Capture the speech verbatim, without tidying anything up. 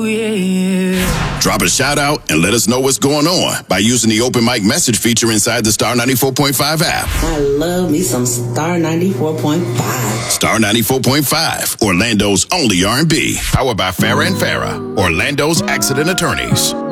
yeah, yeah. Drop a shout out and let us know what's going on by using the open mic message feature inside the Star ninety-four point five app. I love me some Star ninety-four point five. Star ninety-four point five, Orlando's only R and B. Powered by Farrah and Farrah, Orlando's accident attorneys.